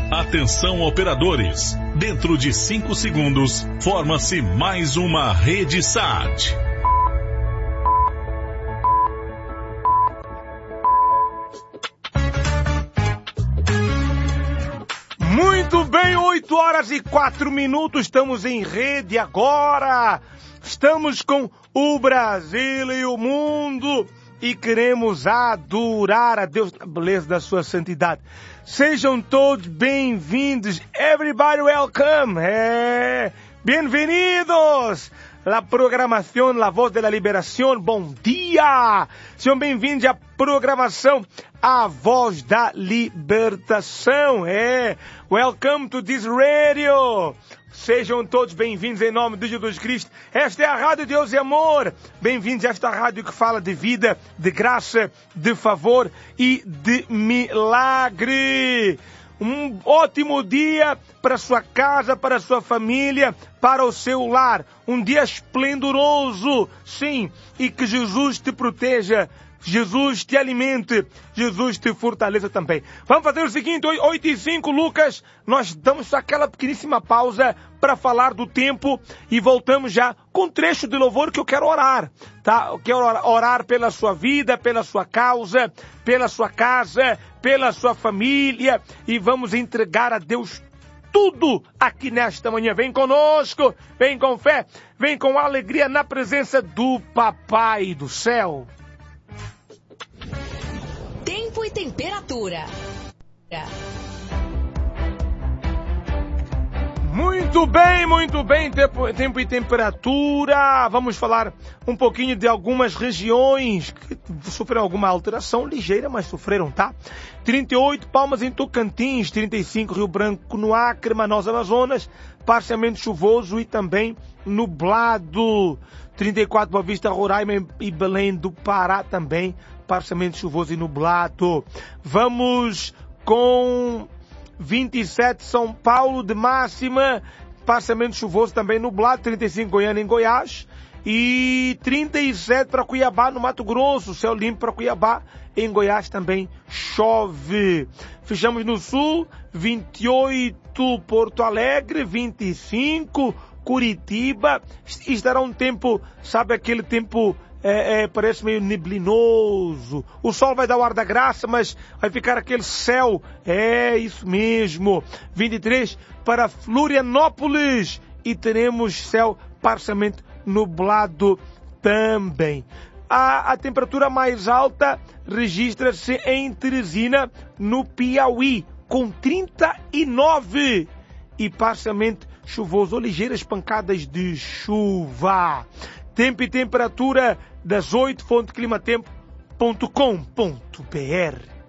Atenção, operadores. Dentro de 5 segundos, forma-se mais uma rede SAT. Muito bem, 8h04, estamos em rede agora. Estamos com o Brasil e o mundo e queremos adorar a Deus na beleza da sua santidade. Sejam todos bem-vindos. Everybody welcome. Bem-vindos. La programação, la voz de la liberação. Bom dia. Sejam bem-vindos à programação A Voz da Libertação. Welcome to this radio. Sejam todos bem-vindos em nome de Jesus Cristo. Esta é a Rádio Deus e Amor. Bem-vindos a esta rádio que fala de vida, de graça, de favor e de milagre. Um ótimo dia para a sua casa, para a sua família, para o seu lar. Um dia esplendoroso, sim, e que Jesus te proteja. Jesus te alimente, Jesus te fortaleça também. Vamos fazer o seguinte, 8h05, Lucas, nós damos aquela pequeníssima pausa para falar do tempo e voltamos já com um trecho de louvor que eu quero orar, tá? Eu quero orar pela sua vida, pela sua causa, pela sua casa, pela sua família e vamos entregar a Deus tudo aqui nesta manhã. Vem conosco, vem com fé, vem com alegria na presença do Papai do Céu. Tempo e temperatura. Muito bem, tempo e temperatura. Vamos falar um pouquinho de algumas regiões que sofreram alguma alteração ligeira, mas sofreram, tá? 38 Palmas em Tocantins, 35 Rio Branco no Acre, Manaus, Amazonas, parcialmente chuvoso e também nublado. 34 Boa Vista, Roraima e Belém do Pará também, parcialmente chuvoso e nublado. Vamos com 27 São Paulo de máxima, parcialmente chuvoso também nublado, 35 Goiânia em Goiás e 37 para Cuiabá no Mato Grosso, céu limpo para Cuiabá, em Goiás também chove. Fechamos no sul, 28 Porto Alegre, 25 Curitiba, estará um tempo, sabe aquele tempo parece meio neblinoso. O sol vai dar o ar da graça, mas vai ficar aquele céu. Isso mesmo. 23 para Florianópolis e teremos céu parcialmente nublado também. A temperatura mais alta registra-se em Teresina, no Piauí, com 39 e parcialmente chuvoso ou ligeiras pancadas de chuva. Tempo e temperatura das 8, fonteclimatempo.com.br.